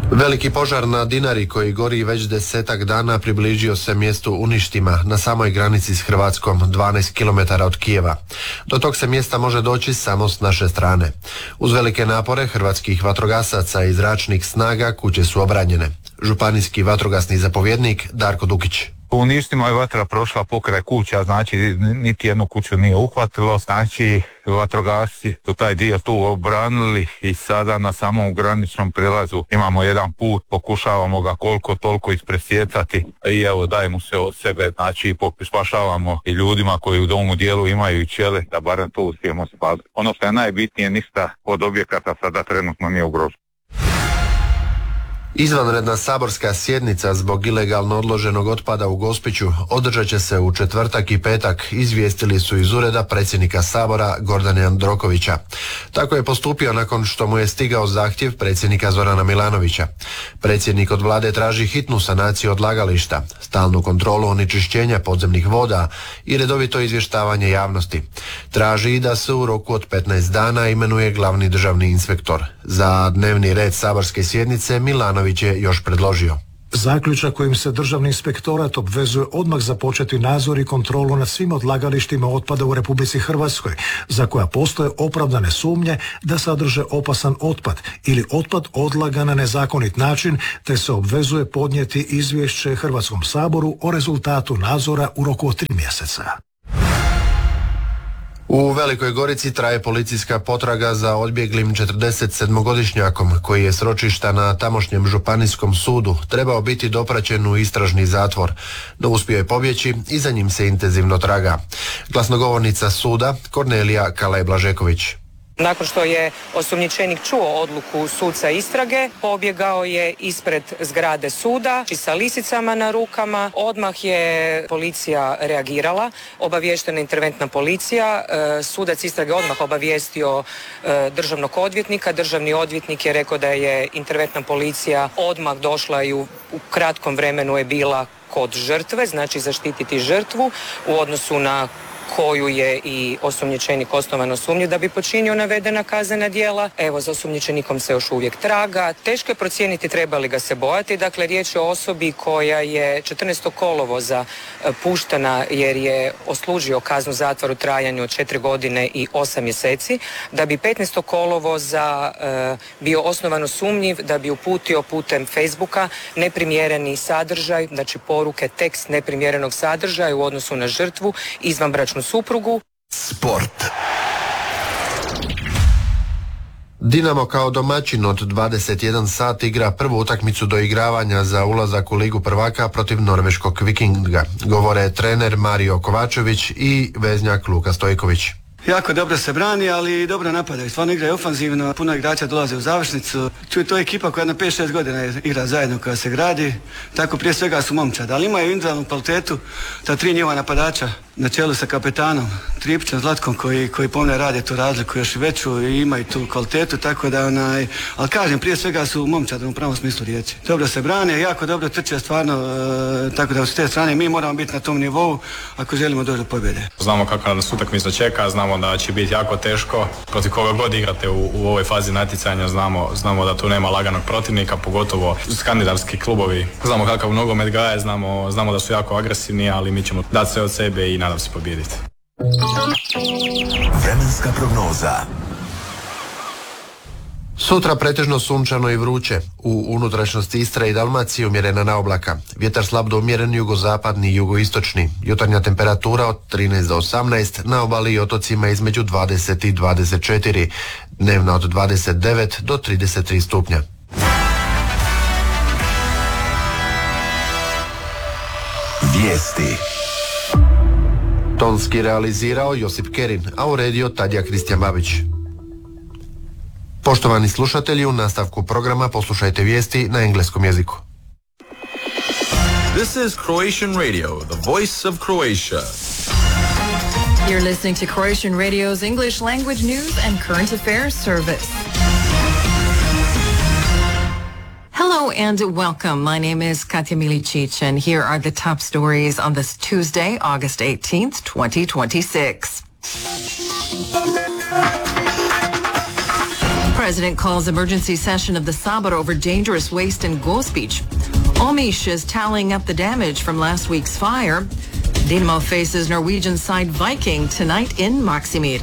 Veliki požar na Dinari koji gori već 10-ak dana približio se mjestu Uništima na samoj granici s Hrvatskom, 12 km od Kijeva. Do tog se mjesta može doći samo s naše strane. Uz velike napore hrvatskih vatrogasaca i zračnih snaga kuće su obranjene. Županijski vatrogasni zapovjednik Darko Dukić. U Uništima je vatra prošla pokraj kuća, znači niti jednu kuću nije uhvatilo, znači vatrogasci su taj dio tu obranili i sada na samom graničnom prijelazu imamo jedan put, pokušavamo ga koliko toliko ispresjecati i evo dajemo se od sebe, znači spašavamo i ljudima koji u domu dijelu imaju i ćele, da barem to uspijemo spasiti. Ono što je najbitnije, ništa od objekata sada trenutno nije ugroženo. Izvanredna saborska sjednica zbog ilegalno odloženog otpada u Gospiću održat će se u četvrtak i petak, izvijestili su iz ureda predsjednika Sabora Gordana Jandrokovića. Tako je postupio nakon što mu je stigao zahtjev predsjednika Zorana Milanovića. Predsjednik od vlade traži hitnu sanaciju odlagališta, stalnu kontrolu onečišćenja podzemnih voda i redovito izvještavanje javnosti. Traži i da se u roku od 15 dana imenuje glavni državni inspektor. Za dnevni red saborske sjednice Milanović je još predložio. Zaključak kojim se Državni inspektorat obvezuje odmah započeti nadzor i kontrolu nad svim odlagalištima otpada u Republici Hrvatskoj, za koja postoje opravdane sumnje da sadrže opasan otpad ili otpad odlagan na nezakonit način, te se obvezuje podnijeti izvješće Hrvatskom saboru o rezultatu nadzora u roku od 3 mjeseca. U Velikoj Gorici traje policijska potraga za odbjeglim 47-godišnjakom koji je s ročišta na tamošnjem županijskom sudu trebao biti dopraćen u istražni zatvor, no uspio je pobjeći i za njim se intenzivno traga. Glasnogovornica suda Kornelija Kalaj-Blažeković. Nakon što je osumnjičenik čuo odluku suca istrage, pobjegao je ispred zgrade suda sa lisicama na rukama. Odmah je policija reagirala, obaviještena interventna policija. Sudac istrage odmah obavijestio državnog odvjetnika. Državni odvjetnik je rekao da je interventna policija odmah došla i u kratkom vremenu je bila kod žrtve, znači zaštititi žrtvu u odnosu na koju je i osumnjičenik osnovano sumnju da bi počinio navedena kaznena djela. Evo, za osumnjičenikom se još uvijek traga. Teško je procijeniti treba li ga se bojati. Dakle, riječ je o osobi koja je 14. kolovoza puštena jer je odslužio kaznu zatvora u trajanju od 4 godine i 8 mjeseci, da bi 15. kolovoza bio osnovano sumnjiv da bi uputio putem Facebooka neprimjereni sadržaj, znači poruke, tekst neprimjerenog sadržaja u odnosu na žrtvu, izvanbračnu suprugu. Sport. Dinamo kao domaćin od 21 sat igra prvu utakmicu do igravanja za ulazak u Ligu prvaka protiv norveškog Vikinga, govore trener Mario Kovačević i veznjak Luka Stojković. Jako dobro se brani, ali i dobro napadaju. Stvarno igraju ofanzivno, puno igrača dolaze u završnicu. To je ekipa koja na 5-6 godina igra zajedno, koja se gradi. Tako prije svega su momčad, ali imaju individualnu kvalitetu. Ta 3 njihova napadača na čelu sa kapetanom Tripićem Zlatkom koji pomne rade tu razliku još veću i imaju tu kvalitetu, tako da ali kažem, prije svega su momčad u pravom smislu riječi. Dobro se brane, jako dobro trče stvarno, tako da s te strane mi moramo biti na tom nivou ako želimo doći do pobjede. Znamo kakva nas utakmica čeka, znamo da će biti jako teško. Protiv koga god igrate u ovoj fazi natjecanja znamo da tu nema laganog protivnika, pogotovo skandinavski klubovi. Znamo kakav nogomet gaje, znamo da su jako agresivni, ali mi ćemo dati sve od sebe i nadam se pobijediti. Vremenska prognoza. Sutra pretežno sunčano i vruće. U unutrašnjosti Istre i Dalmacije umjerena naoblaka. Vjetar slab do umjeren jugozapadni i jugoistočni. Jutarnja temperatura od 13 do 18, na obali i otocima između 20 i 24. Dnevna od 29 do 33 stupnja. Vijesti. Tonski realizirao Josip Kerin, a uredio Tadija Kristijan Babić. Poštovani slušatelji, u nastavku programa poslušajte vijesti na engleskom jeziku. This is Croatian Radio, the voice of Croatia. You're listening to Croatian Radio's English language news and current affairs service. Hello and welcome. My name is Katja Milicic, and here are the top stories on this Tuesday, August 18th, 2026. President calls emergency session of the Sabor over dangerous waste in Gospić. Omiš is tallying up the damage from last week's fire. Dinamo faces Norwegian side Viking tonight in Maksimir.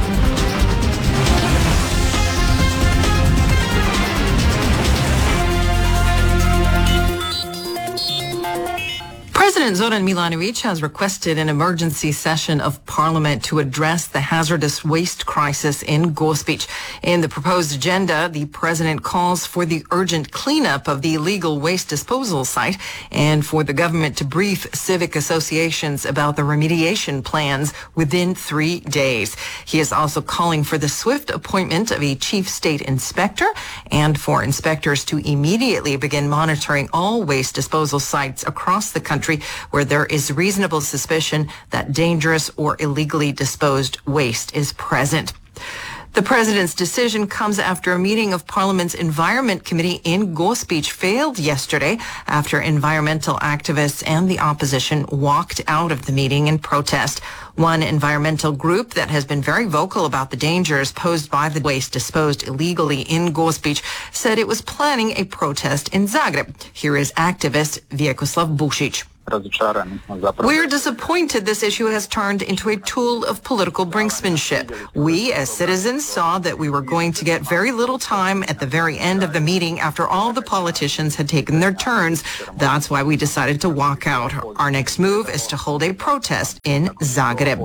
President Zoran Milanovic has requested an emergency session of Parliament to address the hazardous waste crisis in Gospić. In the proposed agenda, the president calls for the urgent cleanup of the illegal waste disposal site and for the government to brief civic associations about the remediation plans within 3 days. He is also calling for the swift appointment of a chief state inspector and for inspectors to immediately begin monitoring all waste disposal sites across the country where there is reasonable suspicion that dangerous or illegally disposed waste is present. The president's decision comes after a meeting of Parliament's Environment Committee in Gospić failed yesterday after environmental activists and the opposition walked out of the meeting in protest. One environmental group that has been very vocal about the dangers posed by the waste disposed illegally in Gospić said it was planning a protest in Zagreb. Here is activist Vjekoslav Bušić. We're disappointed this issue has turned into a tool of political brinksmanship. We, as citizens, saw that we were going to get very little time at the very end of the meeting after all the politicians had taken their turns. That's why we decided to walk out. Our next move is to hold a protest in Zagreb.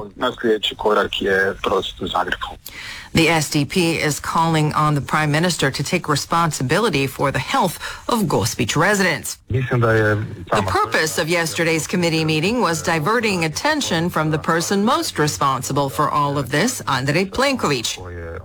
The SDP is calling on the Prime Minister to take responsibility for the health of Gospić residents. The purpose of yesterday's committee meeting was diverting attention from the person most responsible for all of this, Andrej Plenković,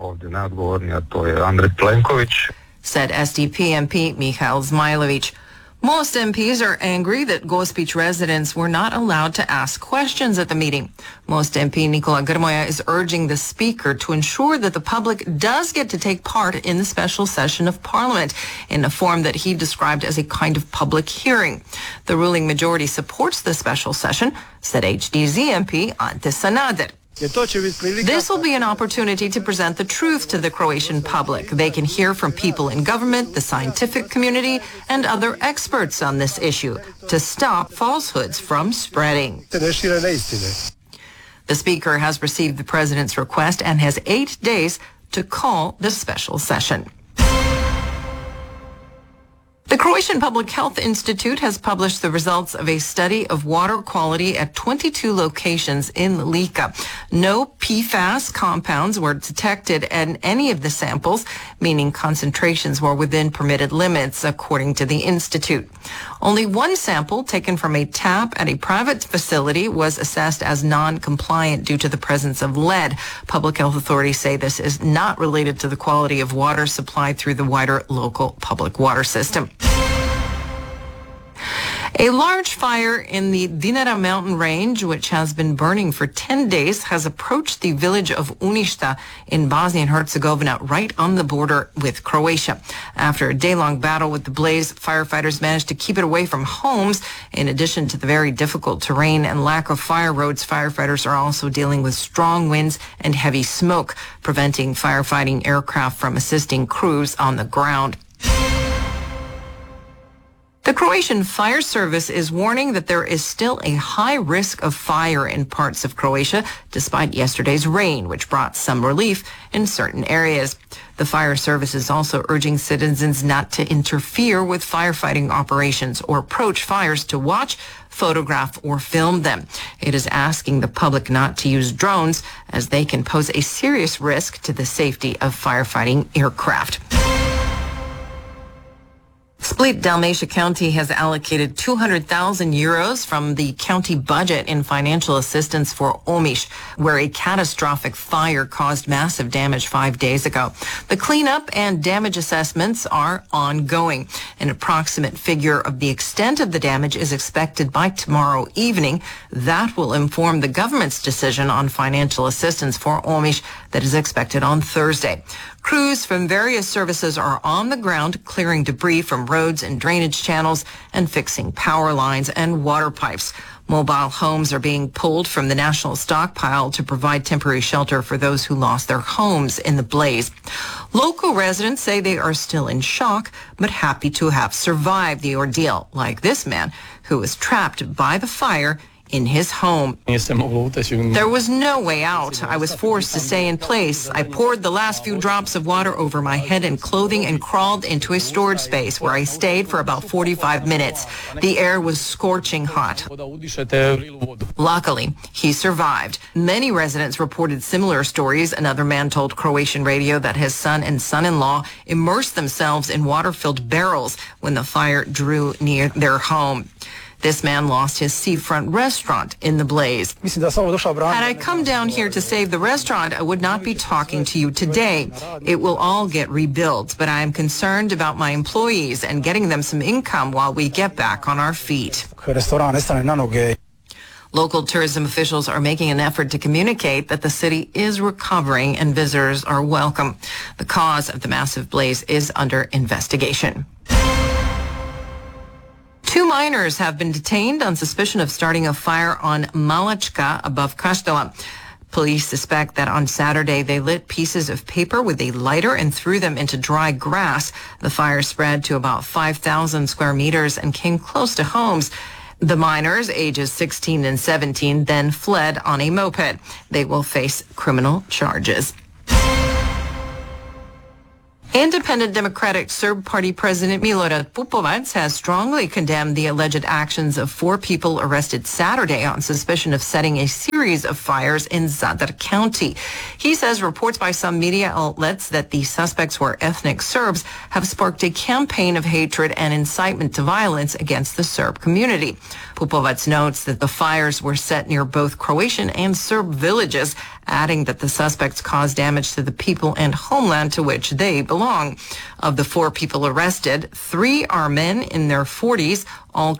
said SDP MP Mihail Zmajlović. Most MPs are angry that Gospić residents were not allowed to ask questions at the meeting. Most MP Nikola Grmoja is urging the Speaker to ensure that the public does get to take part in the special session of Parliament in a form that he described as a kind of public hearing. The ruling majority supports the special session, said HDZ MP Ante Sanader. This will be an opportunity to present the truth to the Croatian public. They can hear from people in government, the scientific community, and other experts on this issue to stop falsehoods from spreading. The Speaker has received the President's request and has 8 days to call the special session. The Croatian Public Health Institute has published the results of a study of water quality at 22 locations in Lika. No PFAS compounds were detected in any of the samples, meaning concentrations were within permitted limits, according to the institute. Only one sample taken from a tap at a private facility was assessed as non-compliant due to the presence of lead. Public health authorities say this is not related to the quality of water supplied through the wider local public water system. A large fire in the Dinara mountain range, which has been burning for 10 days, has approached the village of Uništa in Bosnia and Herzegovina, right on the border with Croatia. After a day-long battle with the blaze, firefighters managed to keep it away from homes. In addition to the very difficult terrain and lack of fire roads, firefighters are also dealing with strong winds and heavy smoke, preventing firefighting aircraft from assisting crews on the ground. The Croatian Fire Service is warning that there is still a high risk of fire in parts of Croatia, despite yesterday's rain, which brought some relief in certain areas. The Fire Service is also urging citizens not to interfere with firefighting operations or approach fires to watch, photograph, or film them. It is asking the public not to use drones, as they can pose a serious risk to the safety of firefighting aircraft. Split Dalmatia County has allocated 200,000 euros from the county budget in financial assistance for Omiš, where a catastrophic fire caused massive damage 5 days ago. The cleanup and damage assessments are ongoing. An approximate figure of the extent of the damage is expected by tomorrow evening. That will inform the government's decision on financial assistance for Omiš that is expected on Thursday. Crews from various services are on the ground clearing debris from roads roads and drainage channels and fixing power lines and water pipes. Mobile homes are being pulled from the national stockpile to provide temporary shelter for those who lost their homes in the blaze. Local residents say they are still in shock, but happy to have survived the ordeal, like this man who was trapped by the fire in his home. There was no way out. I was forced to stay in place. I poured the last few drops of water over my head and clothing and crawled into a storage space where I stayed for about 45 minutes. The air was scorching hot. Luckily, he survived. Many residents reported similar stories. Another man told Croatian radio that his son and son-in-law immersed themselves in water-filled barrels when the fire drew near their home. This man lost his seafront restaurant in the blaze. Had I come down here to save the restaurant, I would not be talking to you today. It will all get rebuilt, but I am concerned about my employees and getting them some income while we get back on our feet. Local tourism officials are making an effort to communicate that the city is recovering and visitors are welcome. The cause of the massive blaze is under investigation. 2 miners have been detained on suspicion of starting a fire on Malachka above Kaštela. Police suspect that on Saturday they lit pieces of paper with a lighter and threw them into dry grass. The fire spread to about 5,000 square meters and came close to homes. The miners, ages 16 and 17, then fled on a moped. They will face criminal charges. Independent Democratic Serb Party President Milorad Pupovac has strongly condemned the alleged actions of 4 people arrested Saturday on suspicion of setting a series of fires in Zadar County. He says reports by some media outlets that the suspects were ethnic Serbs have sparked a campaign of hatred and incitement to violence against the Serb community. Pupovac notes that the fires were set near both Croatian and Serb villages, adding that the suspects caused damage to the people and homeland to which they belong. Of the 4 people arrested, 3 are men in their 40s, all